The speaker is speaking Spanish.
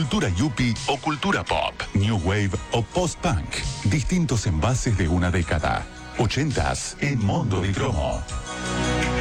cultura yuppie o cultura pop, new wave o post-punk. Distintos envases de una década. 80s en Mondo di Cromo.